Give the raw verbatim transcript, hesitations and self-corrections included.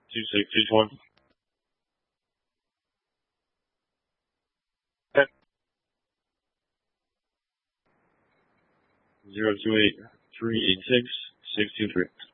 two six two one. Okay. Zero two eight three eight six six two three.